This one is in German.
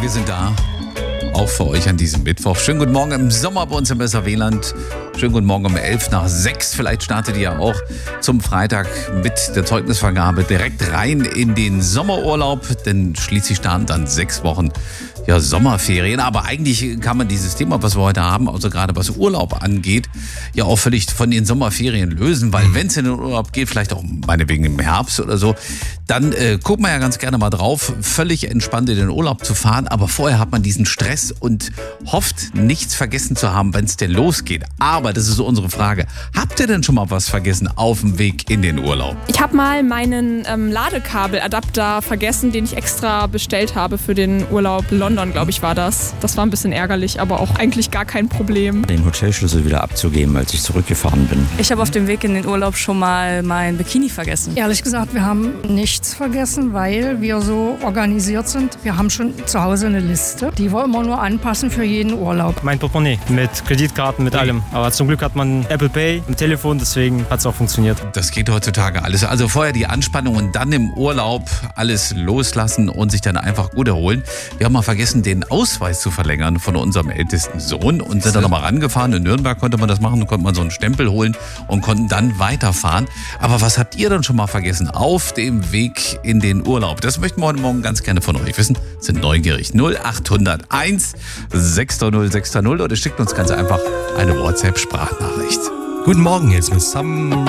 wir sind da. Auch für euch an diesem Mittwoch. Schönen guten Morgen im Sommer bei uns im SAW-Land. Schönen guten Morgen um 11:05. Vielleicht startet ihr auch zum Freitag mit der Zeugnisvergabe direkt rein in den Sommerurlaub. Denn schließlich starten dann 6 Wochen Sommerferien. Aber eigentlich kann man dieses Thema, was wir heute haben, also gerade was Urlaub angeht, ja auch völlig von den Sommerferien lösen. Weil wenn es in den Urlaub geht, vielleicht auch meinetwegen im Herbst oder so, dann guckt man ja ganz gerne mal drauf, völlig entspannt in den Urlaub zu fahren. Aber vorher hat man diesen Stress und hofft, nichts vergessen zu haben, wenn es denn losgeht. Aber das ist so unsere Frage. Habt ihr denn schon mal was vergessen auf dem Weg in den Urlaub? Ich habe mal meinen Ladekabeladapter vergessen, den ich extra bestellt habe für den Urlaub. London, glaube ich, war das. Das war ein bisschen ärgerlich, aber auch eigentlich gar kein Problem. Den Hotelschlüssel wieder abzugeben, als ich zurückgefahren bin. Ich habe auf dem Weg in den Urlaub schon mal mein Bikini vergessen. Ehrlich gesagt, wir haben nichts vergessen, weil wir so organisiert sind. Wir haben schon zu Hause eine Liste, die wir immer nur anpassen für jeden Urlaub. Mein Portemonnaie mit Kreditkarten, mit allem. Aber zum Glück hat man Apple Pay im Telefon, deswegen hat es auch funktioniert. Das geht heutzutage alles. Also vorher die Anspannung und dann im Urlaub alles loslassen und sich dann einfach gut erholen. Wir haben mal vergessen, den Ausweis zu verlängern von unserem ältesten Sohn und sind dann nochmal rangefahren. In Nürnberg konnte man das machen, konnte man so einen Stempel holen und konnten dann weiterfahren. Aber was habt ihr dann schon mal vergessen auf dem Weg in den Urlaub? Das möchten wir heute Morgen ganz gerne von euch wissen. Sind neugierig. 0801 600 600 oder schickt uns ganz einfach eine WhatsApp-Sprachnachricht. Guten Morgen, jetzt mit Sam